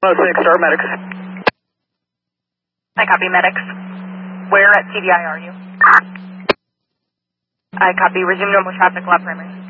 106, start medics. I copy medics. Where at CDI are you? I copy. Resume normal traffic, lot primary.